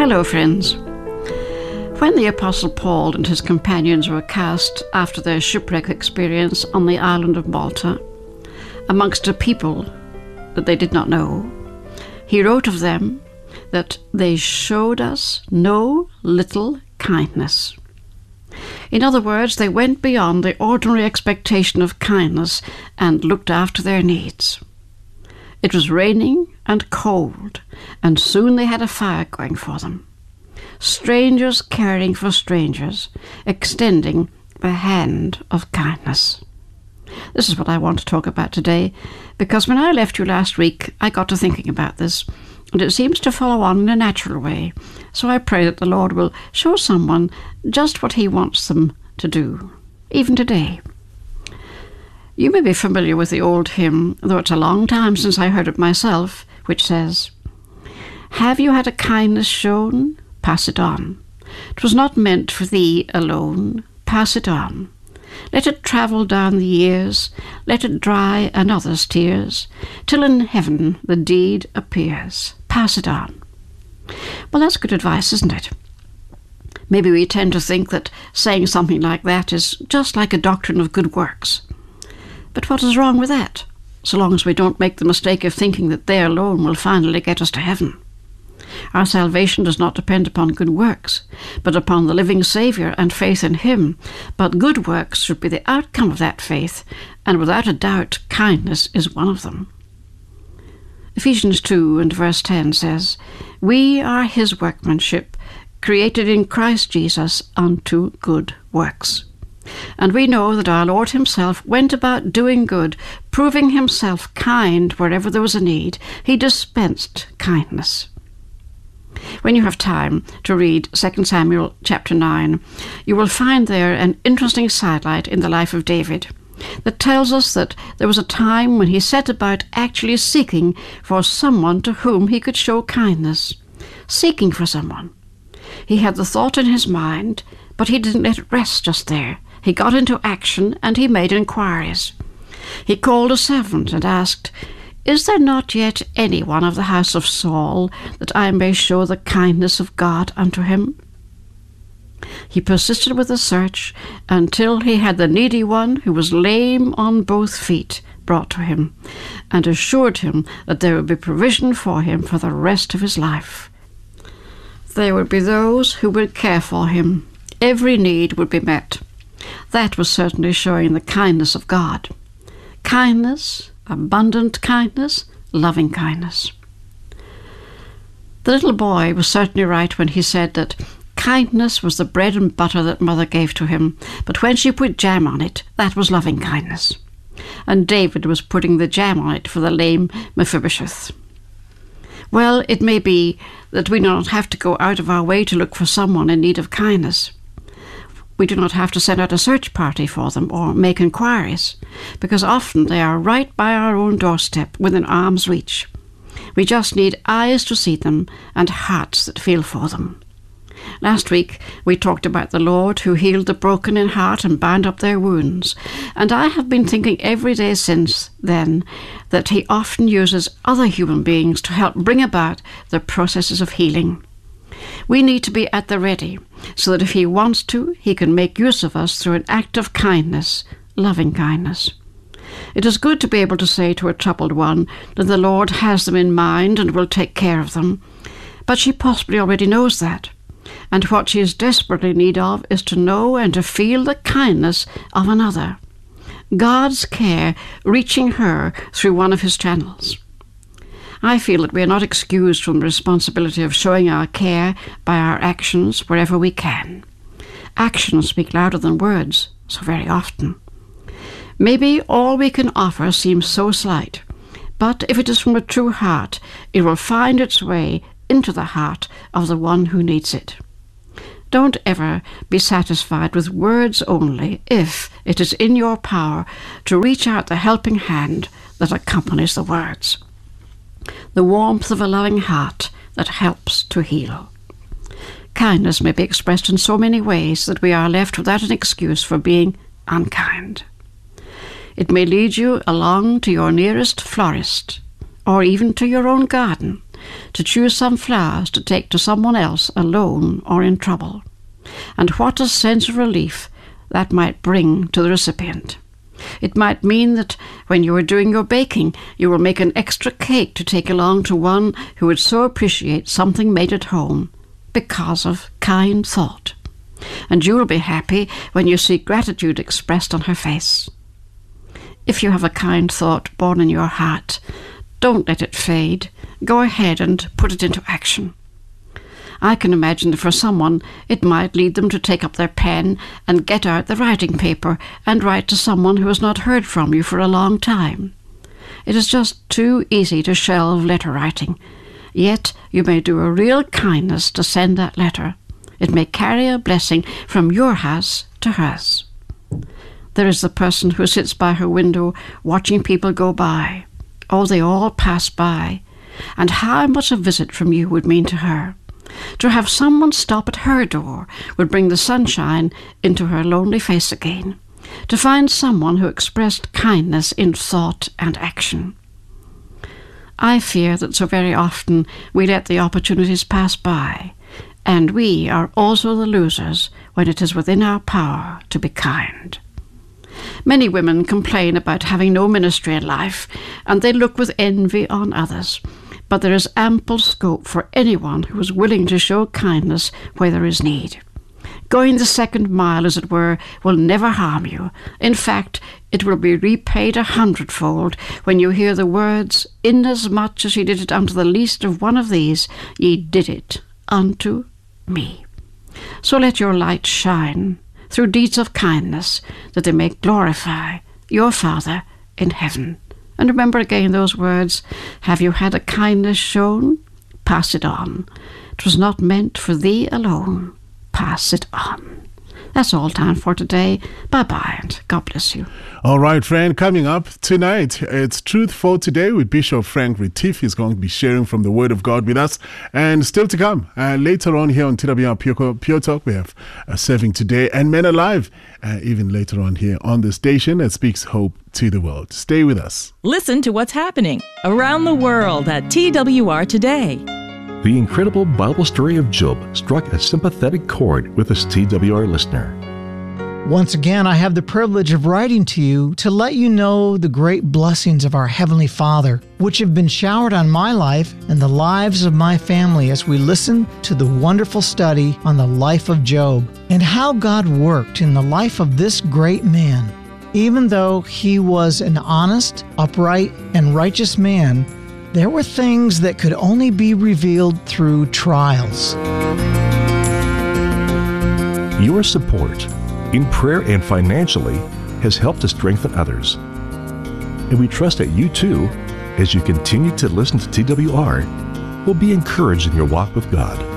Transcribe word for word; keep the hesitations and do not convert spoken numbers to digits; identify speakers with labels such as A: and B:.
A: Hello, friends. When the Apostle Paul and his companions were cast after their shipwreck experience on the island of Malta, amongst a people that they did not know, he wrote of them that they showed us no little kindness. In other words, they went beyond the ordinary expectation of kindness and looked after their needs. It was raining and cold, and soon they had a fire going for them. Strangers caring for strangers, extending the hand of kindness. This is what I want to talk about today, because when I left you last week, I got to thinking about this, and it seems to follow on in a natural way. So I pray that the Lord will show someone just what he wants them to do, even today. You may be familiar with the old hymn, though it's a long time since I heard it myself, which says, "Have you had a kindness shown? Pass it on. 'Twas not meant for thee alone. Pass it on. Let it travel down the years, let it dry another's tears, till in heaven the deed appears. Pass it on." Well, that's good advice, isn't it? Maybe we tend to think that saying something like that is just like a doctrine of good works. But what is wrong with that, so long as we don't make the mistake of thinking that they alone will finally get us to heaven? Our salvation does not depend upon good works, but upon the living Saviour and faith in him. But good works should be the outcome of that faith, and without a doubt, kindness is one of them. Ephesians two and verse ten says, "We are his workmanship, created in Christ Jesus unto good works." And we know that our Lord himself went about doing good, proving himself kind wherever there was a need. He dispensed kindness. When you have time to read Second Samuel chapter nine, you will find there an interesting sidelight in the life of David that tells us that there was a time when he set about actually seeking for someone to whom he could show kindness. Seeking for someone. He had the thought in his mind, but he didn't let it rest just there. He got into action and he made inquiries. He called a servant and asked, "Is there not yet any one of the house of Saul, that I may show the kindness of God unto him?" He persisted with the search until he had the needy one, who was lame on both feet, brought to him, and assured him that there would be provision for him for the rest of his life. There would be those who would care for him. Every need would be met. That was certainly showing the kindness of God. Kindness, abundant kindness, loving kindness. The little boy was certainly right when he said that kindness was the bread and butter that mother gave to him, but when she put jam on it, that was loving kindness. And David was putting the jam on it for the lame Mephibosheth. Well, it may be that we do not have to go out of our way to look for someone in need of kindness. We do not have to send out a search party for them or make inquiries, because often they are right by our own doorstep, within arm's reach. We just need eyes to see them and hearts that feel for them. Last week we talked about the Lord who healed the broken in heart and bound up their wounds, and I have been thinking every day since then that he often uses other human beings to help bring about the processes of healing. We need to be at the ready, so that if he wants to, he can make use of us through an act of kindness, loving kindness. It is good to be able to say to a troubled one that the Lord has them in mind and will take care of them, but she possibly already knows that, and what she is desperately in need of is to know and to feel the kindness of another, God's care reaching her through one of his channels. I feel that we are not excused from the responsibility of showing our care by our actions wherever we can. Actions speak louder than words, so very often. Maybe all we can offer seems so slight, but if it is from a true heart, it will find its way into the heart of the one who needs it. Don't ever be satisfied with words only if it is in your power to reach out the helping hand that accompanies the words. The warmth of a loving heart that helps to heal. Kindness may be expressed in so many ways that we are left without an excuse for being unkind. It may lead you along to your nearest florist, or even to your own garden, to choose some flowers to take to someone else alone or in trouble. And what a sense of relief that might bring to the recipient. It might mean that when you are doing your baking, you will make an extra cake to take along to one who would so appreciate something made at home because of kind thought. And you will be happy when you see gratitude expressed on her face. If you have a kind thought born in your heart, don't let it fade. Go ahead and put it into action. I can imagine that for someone it might lead them to take up their pen and get out the writing paper and write to someone who has not heard from you for a long time. It is just too easy to shelve letter writing. Yet you may do a real kindness to send that letter. It may carry a blessing from your house to hers. There is the person who sits by her window watching people go by. Oh, they all pass by. And how much a visit from you would mean to her. To have someone stop at her door would bring the sunshine into her lonely face again. To find someone who expressed kindness in thought and action. I fear that so very often we let the opportunities pass by, and we are also the losers when it is within our power to be kind. Many women complain about having no ministry in life, and they look with envy on others. But there is ample scope for anyone who is willing to show kindness where there is need. Going the second mile, as it were, will never harm you. In fact, it will be repaid a hundredfold when you hear the words, "Inasmuch as ye did it unto the least of one of these, ye did it unto me." So let your light shine through deeds of kindness, that they may glorify your Father in heaven. And remember again those words, "Have you had a kindness shown? Pass it on. 'Twas not meant for thee alone. Pass it on." That's all time for today. Bye-bye, and God bless you.
B: All right, friend, coming up tonight, it's Truth for Today with Bishop Frank Retief. He's going to be sharing from the Word of God with us. And still to come, uh, later on here on T W R Pure, Pure Talk, we have uh, Serving Today and Men Alive. Uh, even later on here on the station that speaks hope to the world. Stay with us.
C: Listen to what's happening around the world at T W R Today.
D: The incredible Bible story of Job struck a sympathetic chord with this T W R listener.
E: Once again, I have the privilege of writing to you to let you know the great blessings of our Heavenly Father, which have been showered on my life and the lives of my family as we listen to the wonderful study on the life of Job and how God worked in the life of this great man. Even though he was an honest, upright, and righteous man, there were things that could only be revealed through trials.
D: Your support in prayer and financially has helped to strengthen others. And we trust that you too, as you continue to listen to T W R, will be encouraged in your walk with God.